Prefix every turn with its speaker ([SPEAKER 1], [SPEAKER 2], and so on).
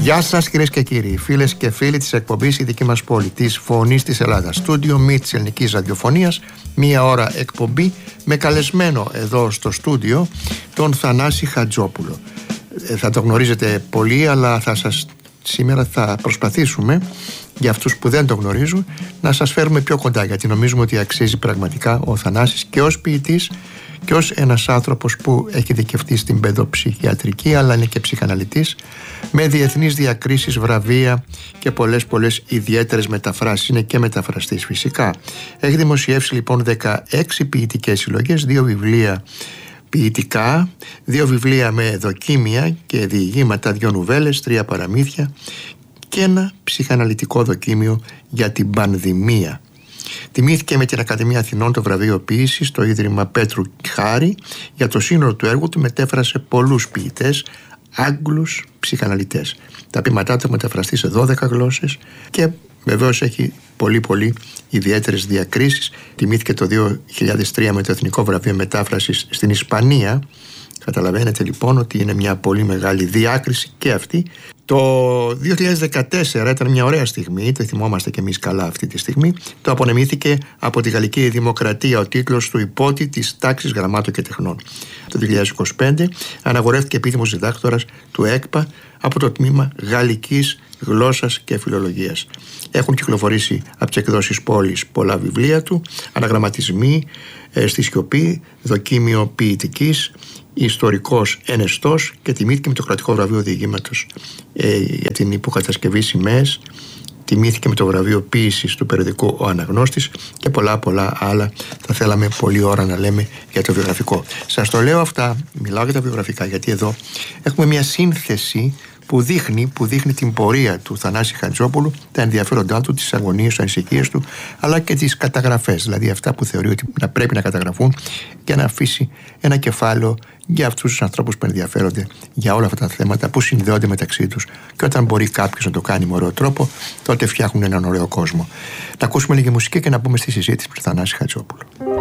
[SPEAKER 1] Γεια σας κυρίες και κύριοι, φίλες και φίλοι της εκπομπής «Η δική μας πόλη», της Φωνής της Ελλάδας, στούντιο μη της ελληνικής ραδιοφωνίας, μία ώρα εκπομπή με καλεσμένο εδώ στο στούντιο τον Θανάση Χατζόπουλο. Θα το γνωρίζετε πολύ, αλλά σήμερα θα προσπαθήσουμε, για αυτούς που δεν το γνωρίζουν, να σας φέρουμε πιο κοντά, γιατί νομίζουμε ότι αξίζει πραγματικά ο Θανάσης και ως ποιητής και ως ένας άνθρωπος που έχει δικαιωθεί στην παιδοψυχιατρική, αλλά είναι και ψυχαναλυτής, με διεθνείς διακρίσεις, βραβεία και πολλές ιδιαίτερες μεταφράσεις. Είναι και μεταφραστής φυσικά. Έχει δημοσιεύσει λοιπόν 16 ποιητικές συλλογές, 2 βιβλία ποιητικά, 2 βιβλία με δοκίμια και διηγήματα, 2 νουβέλες, 3 παραμύθια και ένα ψυχαναλυτικό δοκίμιο για την πανδημία. Τιμήθηκε με την Ακαδημία Αθηνών το βραβείο ποίησης στο Ίδρυμα Πέτρου Χάρη. Για το σύνολο του έργου του μετέφρασε πολλούς ποιητές, Άγγλους ψυχαναλυτές. Τα ποίηματά του έχουν μεταφραστεί σε 12 γλώσσες και βεβαίως έχει πολύ ιδιαίτερες διακρίσεις. Τιμήθηκε το 2003 με το Εθνικό Βραβείο Μετάφρασης στην Ισπανία. Καταλαβαίνετε λοιπόν ότι είναι μια πολύ μεγάλη διάκριση και αυτή. Το 2014 ήταν μια ωραία στιγμή, το θυμόμαστε και εμείς καλά αυτή τη στιγμή. Το απονεμήθηκε από τη Γαλλική Δημοκρατία ο τίτλος του υπότη της τάξης γραμμάτων και τεχνών. Το 2025 αναγορεύτηκε επίτιμος διδάκτορας του ΕΚΠΑ από το τμήμα Γαλλικής Γλώσσας και Φιλολογίας. Έχουν κυκλοφορήσει από τις εκδόσεις Πόλης πολλά βιβλία του, αναγραμματισμοί στη σιωπή, δοκίμιο ποιητικής, ιστορικός ενεστός, και τιμήθηκε με το κρατικό βραβείο διηγήματος για την υποκατασκευή σημαίες. Τιμήθηκε με το βραβείο ποίησης του περιοδικού Ο Αναγνώστης και πολλά άλλα. Θα θέλαμε πολλή ώρα να λέμε για το βιογραφικό. Σας το λέω αυτά, μιλάω για τα βιογραφικά, γιατί εδώ έχουμε μια σύνθεση που δείχνει την πορεία του Θανάση Χατζόπουλου, τα ενδιαφέροντά του, τις αγωνίες, τις ανησυχίες του, αλλά και τις καταγραφές, δηλαδή αυτά που θεωρεί ότι πρέπει να καταγραφούν και να αφήσει ένα κεφάλαιο για αυτούς τους ανθρώπους που ενδιαφέρονται για όλα αυτά τα θέματα που συνδέονται μεταξύ τους. Και όταν μπορεί κάποιος να το κάνει με ωραίο τρόπο, τότε φτιάχνουν έναν ωραίο κόσμο. Να ακούσουμε λίγη μουσική και να μπούμε στη συζήτηση με τον Θανάση Χατζόπουλο.